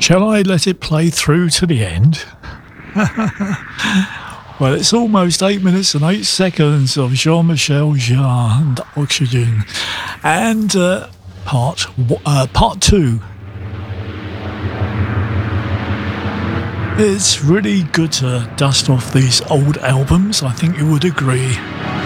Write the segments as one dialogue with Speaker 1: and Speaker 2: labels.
Speaker 1: Shall I let it play through to the end? Well, it's almost 8 minutes and 8 seconds of Jean-Michel Jarre and Oxygen. And part 2. It's really good to dust off these old albums, I think you would agree.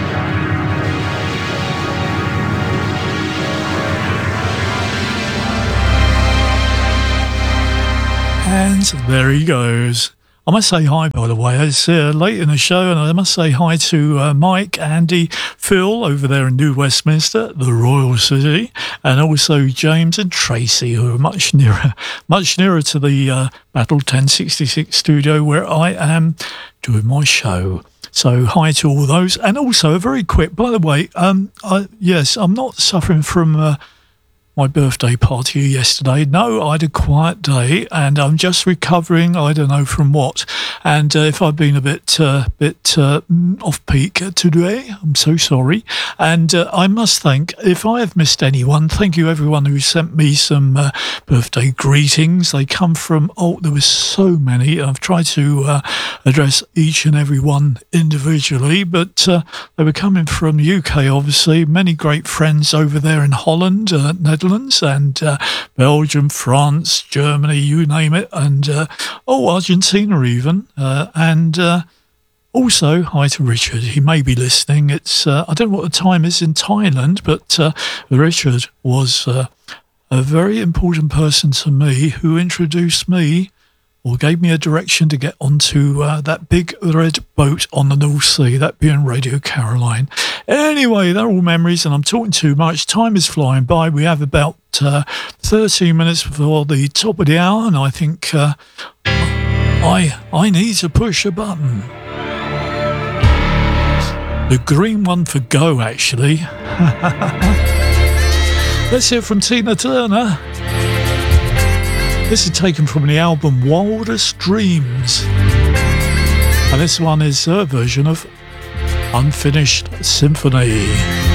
Speaker 1: And there he goes. I must say hi, by the way. It's late in the show, and I must say hi to Mike, Andy, Phil over there in New Westminster, the Royal City, and also James and Tracy, who are much nearer to the Battle 1066 studio where I am doing my show. So hi to all those, and also a very quick. By the way, yes, I'm not suffering from my birthday party yesterday. No, I had a quiet day and I'm just recovering, I don't know from what. And if I've been a bit off peak today, I'm so sorry. And I must thank, if I have missed anyone, thank you everyone who sent me some birthday greetings. They come from, there was so many. I've tried to address each and every one individually, but they were coming from the UK, obviously. Many great friends over there in Holland, Netherlands, and Belgium, France, Germany, you name it, and Argentina even, and also hi to Richard. He may be listening. It's I don't know what the time is in Thailand, but Richard was a very important person to me, who introduced me or gave me a direction to get onto that big red boat on the North Sea, that being Radio Caroline. Anyway, they're all memories, and I'm talking too much. Time is flying by. We have about 13 minutes before the top of the hour, and I think I need to push a button. The green one for go, actually. Let's hear from Tina Turner. This is taken from the album Wildest Dreams. And this one is her version of Unfinished Symphony.